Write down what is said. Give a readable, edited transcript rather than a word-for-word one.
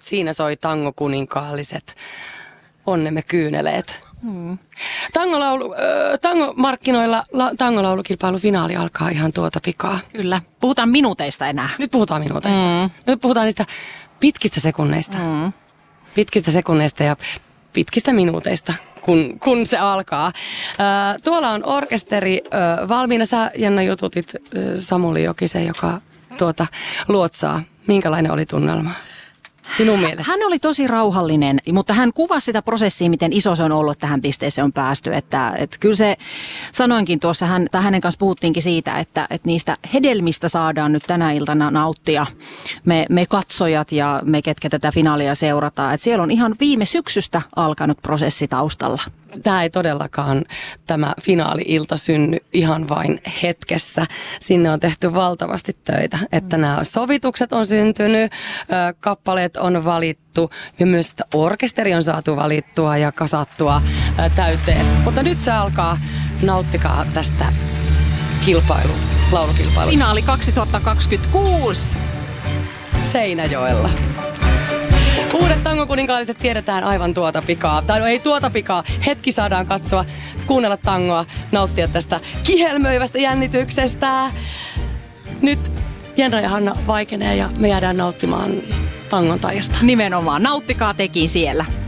Siinä soi tangokuninkaalliset onnemme kyyneleet. Tangomarkkinoilla tangolaulukilpailu finaali alkaa ihan tuota pikaa. Kyllä. Puhutaan minuuteista enää. Nyt puhutaan minuuteista. Nyt puhutaan niistä pitkistä sekunneista. Pitkistä sekunneista ja pitkistä minuuteista, kun se alkaa. Tuolla on orkesteri valmiina. Sä, Jenna, jututit Samuli Jokisen, joka luotsaa. Minkälainen oli tunnelma sinun mielestä? Hän oli tosi rauhallinen, mutta hän kuvasi sitä prosessia, miten iso se on ollut, tähän pisteeseen on päästy. Että kyllä se, sanoinkin tuossa, hänen kanssa puhuttiinkin siitä, että niistä hedelmistä saadaan nyt tänä iltana nauttia me katsojat ja me, ketkä tätä finaalia seurataan. Että siellä on ihan viime syksystä alkanut prosessi taustalla. Tämä ei todellakaan, tämä finaali-ilta synny ihan vain hetkessä. Sinne on tehty valtavasti töitä, että nämä sovitukset on syntynyt, kappaleet on valittu ja myös, että orkesteri on saatu valittua ja kasattua täyteen. Mutta nyt se alkaa, nauttikaa tästä laulukilpailusta. Finaali 2026. Seinäjoella. Uudet tangokuninkaalliset tiedetään aivan tuota pikaa. Tai no ei tuota pikaa. Hetki saadaan katsoa, kuunnella tangoa, nauttia tästä kihelmöivästä jännityksestä. Nyt Jenna ja Hanna vaikenee ja me jäädään nauttimaan tangon taijasta. Nimenomaan. Nauttikaa tekin siellä.